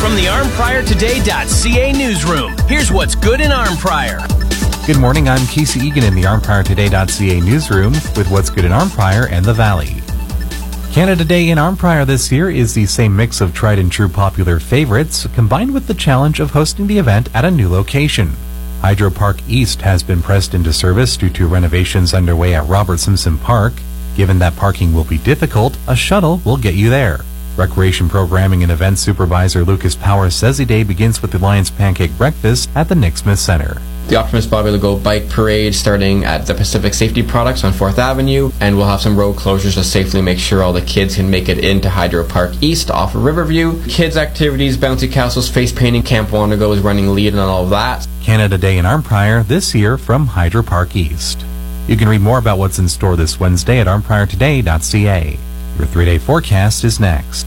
From the ArnpriorToday.ca newsroom, here's what's good in Arnprior. Good morning, I'm Casey Egan in the ArnpriorToday.ca newsroom with what's good in Arnprior and the Valley. Canada Day in Arnprior this year is the same mix of tried and true popular favorites combined with the challenge of hosting the event at a new location. Hydro Park East has been pressed into service due to renovations underway at Robert Simpson Park. Given that parking will be difficult, a shuttle will get you there. Recreation Programming and Events Supervisor Lucas Power says the day begins with the Lions Pancake Breakfast at the Nick Smith Center. The Optimus Bobby Legault Bike Parade starting at the Pacific Safety Products on 4th Avenue, and we'll have some road closures to safely make sure all the kids can make it into Hydro Park East off of Riverview. Kids activities, bouncy castles, face painting, Camp Wandergo is running lead on all of that. Canada Day in Arnprior this year from Hydro Park East. You can read more about what's in store this Wednesday at ArnpriorToday.ca. Your 3-day forecast is next.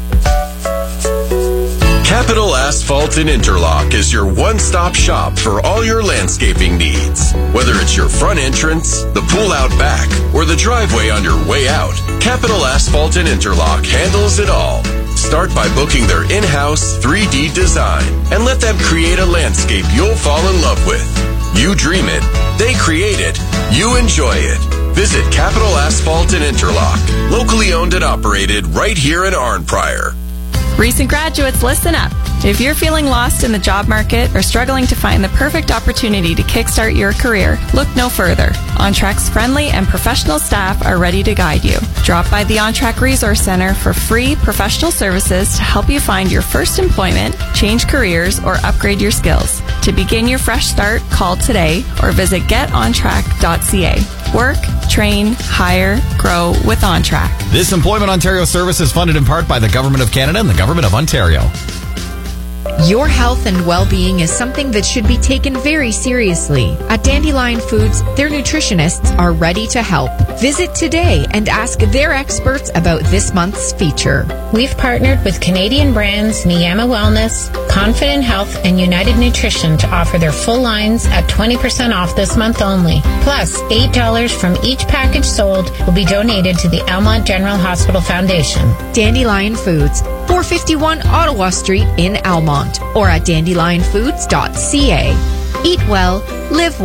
Capital Asphalt and Interlock is your one-stop shop for all your landscaping needs. Whether it's your front entrance, the pool out back, or the driveway on your way out, Capital Asphalt and Interlock handles it all. Start by booking their in-house 3D design and let them create a landscape you'll fall in love with. You dream it, they create it, you enjoy it. Visit Capital Asphalt and Interlock, locally owned and operated right here in Arnprior. Recent graduates, listen up. If you're feeling lost in the job market or struggling to find the perfect opportunity to kickstart your career, look no further. OnTrack's friendly and professional staff are ready to guide you. Drop by the OnTrack Resource Center for free professional services to help you find your first employment, change careers, or upgrade your skills. To begin your fresh start, call today or visit getontrack.ca. Work, train, hire, grow with OnTrack. This Employment Ontario service is funded in part by the Government of Canada and the Government of Ontario. Your health and well-being is something that should be taken very seriously. At Dandelion Foods, their nutritionists are ready to help. Visit today and ask their experts about this month's feature. We've partnered with Canadian brands Niyama Wellness, Confident Health, and United Nutrition to offer their full lines at 20% off this month only. Plus, $8 from each package sold will be donated to the Almont General Hospital Foundation. Dandelion Foods, 451 Ottawa Street in Almont, or at dandelionfoods.ca. Eat well, live well.